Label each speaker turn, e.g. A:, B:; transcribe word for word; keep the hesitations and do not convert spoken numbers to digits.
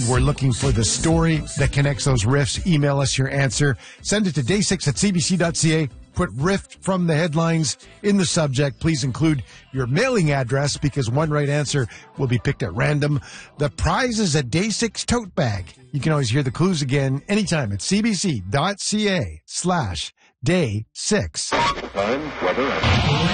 A: We're looking for the story that connects those riffs. Email us your answer. Send it to day six at c b c dot c a. Put riff from the headlines in the subject. Please include your mailing address because one right answer will be picked at random. The prize is a Day six tote bag. You can always hear the clues again anytime at c b c dot c a slash day six.
B: Time, weather, and